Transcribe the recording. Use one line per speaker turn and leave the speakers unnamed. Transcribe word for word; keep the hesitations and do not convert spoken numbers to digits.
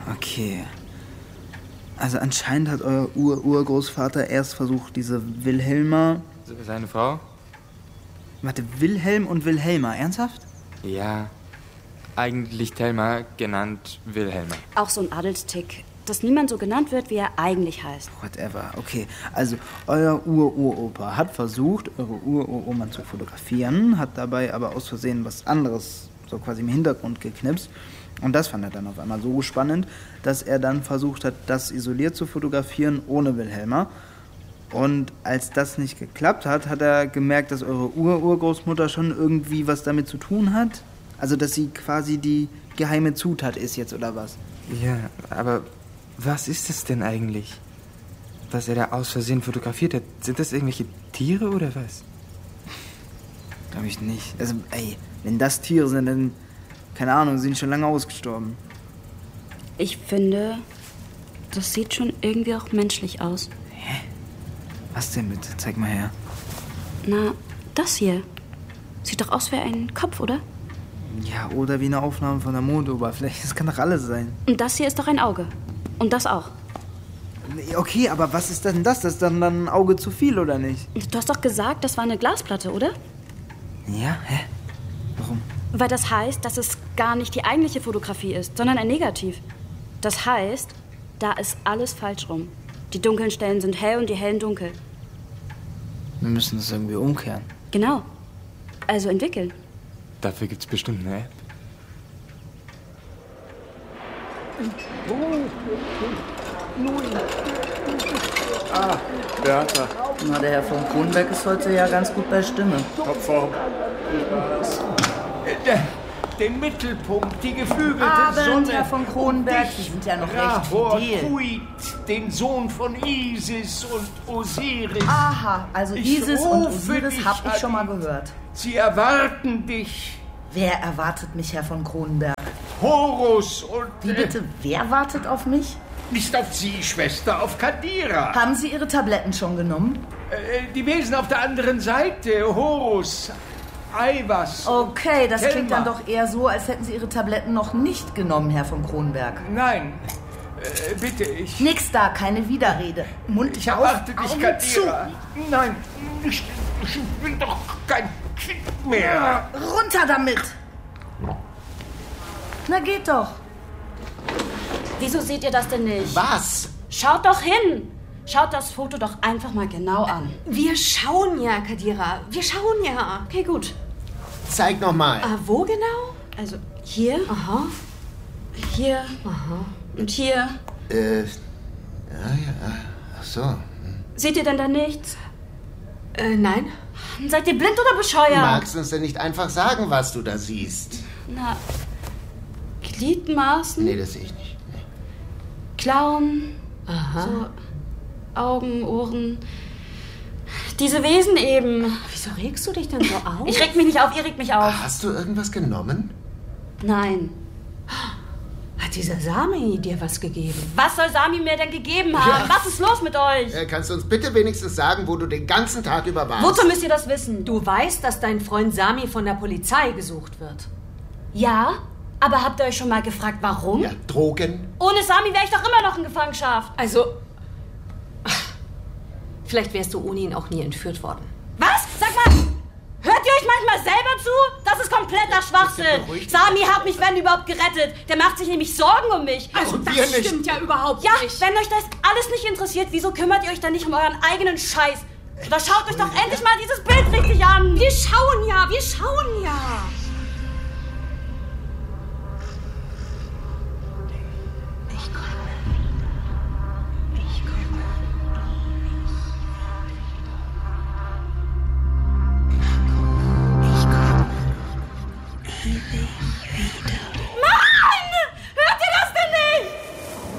Okay. Also anscheinend hat euer Ur-Urgroßvater erst versucht, diese Wilhelma...
Seine Frau?
Warte, Wilhelm und Wilhelma, ernsthaft?
Ja, eigentlich Thelma, genannt Wilhelma.
Auch so ein Adelstick, dass niemand so genannt wird, wie er eigentlich heißt.
Whatever, okay. Also, euer Ur-Uropa hat versucht, eure Ur-Uroma zu fotografieren, hat dabei aber aus Versehen was anderes so quasi im Hintergrund geknipst. Und das fand er dann auf einmal so spannend, dass er dann versucht hat, das isoliert zu fotografieren, ohne Wilhelma. Und als das nicht geklappt hat, hat er gemerkt, dass eure Ur-Urgroßmutter schon irgendwie was damit zu tun hat. Also, dass sie quasi die geheime Zutat ist jetzt, oder was?
Ja, aber was ist es denn eigentlich, was er da aus Versehen fotografiert hat? Sind das irgendwelche Tiere oder was?
Glaube ich nicht. Also, ey, wenn das Tiere sind, dann, keine Ahnung, sind schon lange ausgestorben.
Ich finde, das sieht schon irgendwie auch menschlich aus.
Hä? Was denn bitte? Zeig mal her.
Na, das hier. Sieht doch aus wie ein Kopf, oder?
Ja, oder wie eine Aufnahme von der Mondoberfläche. Das kann doch alles sein.
Und das hier ist doch ein Auge. Und das auch.
Okay, aber was ist denn das? Das ist dann ein Auge zu viel, oder nicht?
Du hast doch gesagt, das war eine Glasplatte, oder?
Ja? Hä? Warum?
Weil das heißt, dass es gar nicht die eigentliche Fotografie ist, sondern ein Negativ. Das heißt, da ist alles falsch rum. Die dunklen Stellen sind hell und die hellen dunkel.
Wir müssen das irgendwie umkehren.
Genau. Also entwickeln.
Dafür gibt's bestimmt eine App.
Ah, Bertha.
Na, der Herr von Kronberg ist heute ja ganz gut bei Stimme.
Topform. Den Mittelpunkt, die geflügelte
Abend,
Sonne.
Herr von Kronberg, Sie sind ja noch recht fidel.
Kuit, den Sohn von Isis und Osiris.
Aha, also
Ich
Isis und
rufe
Osiris
dich
hab ich
an.
schon mal gehört.
Sie erwarten dich.
Wer erwartet mich, Herr von Kronberg?
Horus und...
Wie bitte, wer wartet auf mich?
Nicht auf Sie, Schwester, auf Kadira.
Haben Sie Ihre Tabletten schon genommen?
Äh, die Wesen auf der anderen Seite, Horus, Eiwas.
Okay, das
Thelma.
klingt dann doch eher so, als hätten Sie Ihre Tabletten noch nicht genommen, Herr von Kronberg.
Nein, äh, bitte, ich...
Nix da, keine Widerrede. Mund
Ich
auf,
erwarte dich,
Augen
Kadira.
zu.
Nein, ich, ich bin doch kein Kind mehr.
Runter damit! Na, geht doch.
Wieso seht ihr das denn nicht?
Was?
Schaut doch hin! Schaut das Foto doch einfach mal genau an.
Wir schauen ja, Kadira. Wir schauen ja.
Okay, gut.
Zeig noch mal.
Ah, wo genau?
Also hier,
Aha.
hier
Aha.
und hier.
Äh, ja, ja, ach so.
Seht ihr denn da nichts?
Äh, nein.
Seid ihr blind oder bescheuert?
Magst du uns denn nicht einfach sagen, was du da siehst?
Na, Gliedmaßen,
Nee, das sehe ich nicht. Nee.
Klauen,
Aha.
so Augen, Ohren. Diese Wesen eben.
Wieso regst du dich denn so auf?
Ich reg mich nicht auf, ihr regt mich auf.
Hast du irgendwas genommen?
Nein.
Hat dieser Sami dir was gegeben?
Was soll Sami mir denn gegeben haben?
Ja.
Was ist los mit euch?
Äh, kannst du uns bitte wenigstens sagen, wo du den ganzen Tag über warst?
Wozu müsst ihr das wissen?
Du weißt, dass dein Freund Sami von der Polizei gesucht wird.
Ja, aber habt ihr euch schon mal gefragt, warum?
Ja, Drogen?
Ohne Sami wäre ich doch immer noch in Gefangenschaft.
Also, vielleicht wärst du ohne ihn auch nie entführt worden.
Was? Sag mal, hört ihr euch manchmal selber zu? Das ist kompletter Schwachsinn.
beruhigt.
Sami hat mich, wenn überhaupt, gerettet. Der macht sich nämlich Sorgen um mich.
Also,
Und wir
das
nicht.
stimmt ja überhaupt
Ja,
nicht.
wenn euch das alles nicht interessiert, wieso kümmert ihr euch dann nicht um euren eigenen Scheiß? Oder schaut euch doch endlich mal dieses Bild richtig an.
Wir schauen ja, wir schauen ja.